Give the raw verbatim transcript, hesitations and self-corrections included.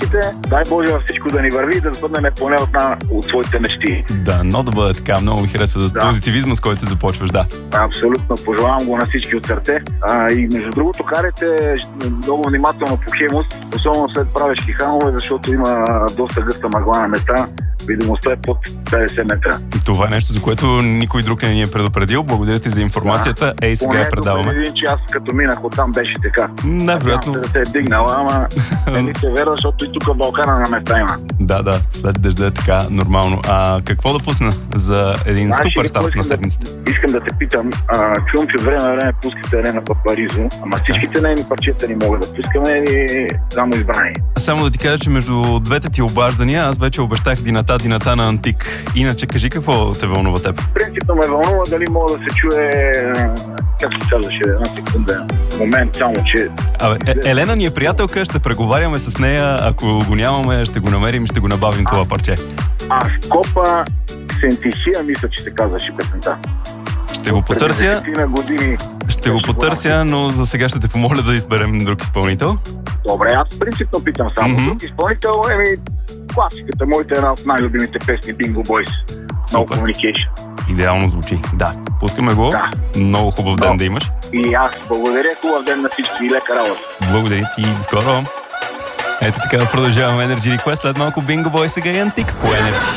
слушате. Дай Боже всичко да ни върви, да бъдем поне от, на, от своите мечти. Да, но да бъде така. Много ми харесва за Да. позитивизма, с който започваш, да. Абсолютно. Пожелавам го на всички от сърце. А, и между другото, карайте много внимателно по Хемус, особено след правешки ханове, защото има доста гъста мъгла на места. Видимостта е под петдесет метра. Това е нещо, за което никой друг не ни е предупредил. Благодаря ти за информацията. Ей, сега я предаваме. Поне един час, като минах оттам, беше така. Най-вероятно. Да се е дигнала, ама не ми се верва, защото и тук в Балкана на места има. Да, да, след дъжда е така нормално. А какво да пусна за един Значи, супер старт на седмицата? Да, искам да те питам, а, чувам, че време на време пускате Елена Папаризо, ама всичките нейни парчета ни могат да пускаме или само избрани? Само да ти кажа, че между двете ти обаждания аз вече обещах Дината, Дината на Антик. Иначе кажи какво те вълнува теб. Принципно ме вълнува дали мога да се чуе, как се казваше, една секунда, момент само, че... Абе, е, Елена ни е приятелка, ще преговаряме с нея, ако го нямаме, ще го намерим и ще го набавим това парче. А Скопа Сентихия, мисля, че се казваше песента. Ще го потърся, години, ще го потърся, но за сега ще те помоля да изберем друг изпълнител. Добре, аз принципно питам само. Mm-hmm. Друг изпълнител е ми класиката, моите една от най-любимите песни Bingo Boys. No Communication. Идеално звучи. Да, пускаме го. Да. Много хубав ден Но. да имаш. И аз благодаря, хубав ден на всички и лека работа. Благодаря ти и до скоро. Ето така продължаваме Energy Request, след малко Bingo Boys, сега и Антик по Energy.